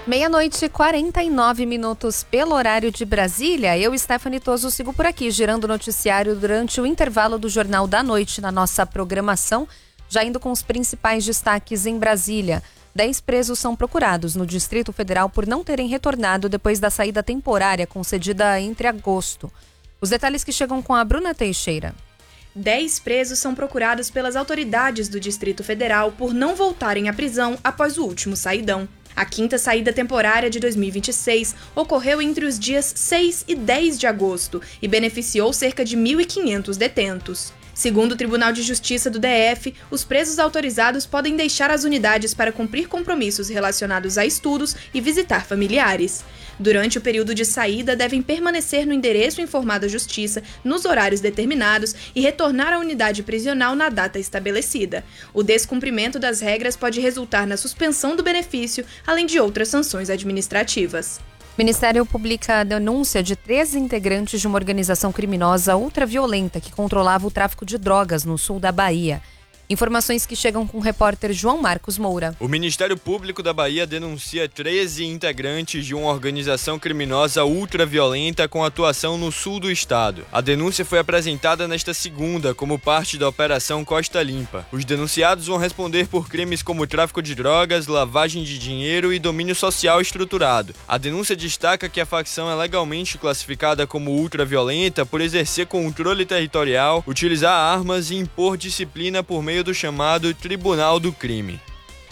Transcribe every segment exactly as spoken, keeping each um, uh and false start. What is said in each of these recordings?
Meia-noite e quarenta e nove minutos pelo horário de Brasília. Eu, Stephanie Toso, sigo por aqui, girando o noticiário durante o intervalo do Jornal da Noite na nossa programação, já indo com os principais destaques em Brasília. Dez presos são procurados no Distrito Federal por não terem retornado depois da saída temporária concedida entre agosto. Os detalhes que chegam com a Bruna Teixeira. Dez presos são procurados pelas autoridades do Distrito Federal por não voltarem à prisão após o último saídão. A quinta saída temporária de dois mil e vinte e seis ocorreu entre os dias seis e dez de agosto e beneficiou cerca de mil e quinhentos detentos. Segundo o Tribunal de Justiça do D F, os presos autorizados podem deixar as unidades para cumprir compromissos relacionados a estudos e visitar familiares. Durante o período de saída, devem permanecer no endereço informado à Justiça nos horários determinados e retornar à unidade prisional na data estabelecida. O descumprimento das regras pode resultar na suspensão do benefício, além de outras sanções administrativas. O Ministério publica a denúncia de treze integrantes de uma organização criminosa ultraviolenta que controlava o tráfico de drogas no sul da Bahia. Informações que chegam com o repórter João Marcos Moura. O Ministério Público da Bahia denuncia treze integrantes de uma organização criminosa ultraviolenta com atuação no sul do estado. A denúncia foi apresentada nesta segunda como parte da Operação Costa Limpa. Os denunciados vão responder por crimes como tráfico de drogas, lavagem de dinheiro e domínio social estruturado. A denúncia destaca que a facção é legalmente classificada como ultraviolenta por exercer controle territorial, utilizar armas e impor disciplina por meio do chamado Tribunal do Crime.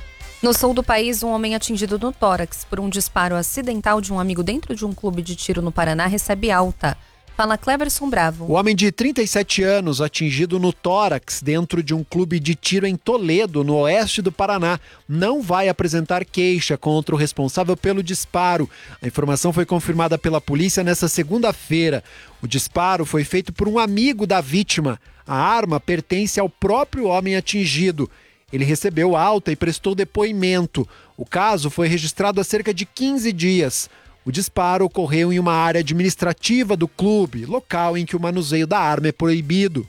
No sul do país, um homem atingido no tórax por um disparo acidental de um amigo dentro de um clube de tiro no Paraná recebe alta. Fala Cleverson Bravo. O homem de trinta e sete anos, atingido no tórax dentro de um clube de tiro em Toledo, no oeste do Paraná, não vai apresentar queixa contra o responsável pelo disparo. A informação foi confirmada pela polícia nesta segunda-feira. O disparo foi feito por um amigo da vítima. A arma pertence ao próprio homem atingido. Ele recebeu alta e prestou depoimento. O caso foi registrado há cerca de quinze dias. O disparo ocorreu em uma área administrativa do clube, local em que o manuseio da arma é proibido.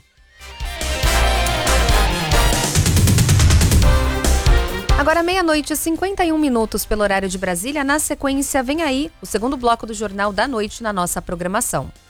Agora meia-noite e cinquenta e um minutos pelo horário de Brasília. Na sequência, vem aí o segundo bloco do Jornal da Noite na nossa programação.